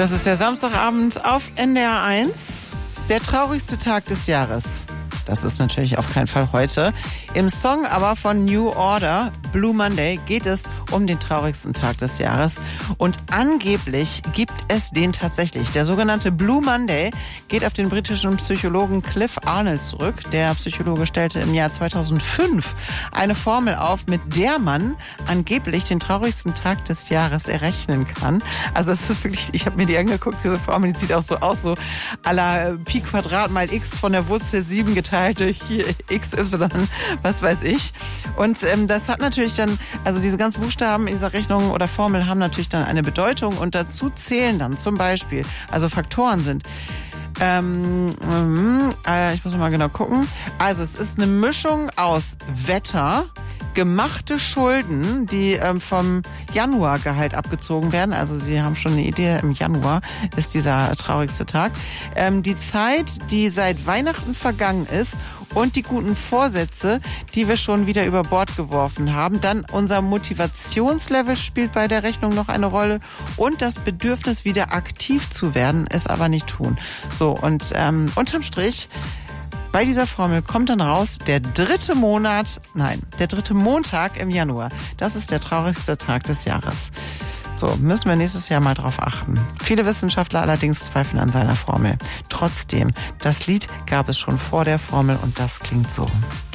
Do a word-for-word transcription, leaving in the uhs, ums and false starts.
Das ist der Samstagabend auf N D R eins. Der traurigste Tag des Jahres. Das ist natürlich auf keinen Fall heute. Im Song aber von New Order, Blue Monday, geht es um den traurigsten Tag des Jahres. Und angeblich gibt es den tatsächlich. Der sogenannte Blue Monday geht auf den britischen Psychologen Cliff Arnold zurück. Der Psychologe stellte im Jahr zweitausendfünf eine Formel auf, mit der man angeblich den traurigsten Tag des Jahres errechnen kann. Also es ist wirklich, ich habe mir die angeguckt, diese Formel, die sieht auch so aus, so à la Pi Quadrat mal X von der Wurzel sieben geteilt durch hier X Y, was weiß ich. Und ähm, das hat natürlich dann, also diese ganzen Buchstaben in dieser Rechnung oder Formel haben natürlich dann eine Bedeutung und dazu zählen dann zum Beispiel, also Faktoren sind, ähm, äh, ich muss mal genau gucken, also es ist eine Mischung aus Wetter, gemachte Schulden, die ähm, vom Januargehalt abgezogen werden. Also Sie haben schon eine Idee, im Januar ist dieser traurigste Tag. Ähm, die Zeit, die seit Weihnachten vergangen ist und die guten Vorsätze, die wir schon wieder über Bord geworfen haben. Dann unser Motivationslevel spielt bei der Rechnung noch eine Rolle und das Bedürfnis, wieder aktiv zu werden, es aber nicht tun. So, und ähm, unterm Strich, bei dieser Formel kommt dann raus, der dritte Monat, nein, der dritte Montag im Januar. Das ist der traurigste Tag des Jahres. So, müssen wir nächstes Jahr mal drauf achten. Viele Wissenschaftler allerdings zweifeln an seiner Formel. Trotzdem, das Lied gab es schon vor der Formel und das klingt so.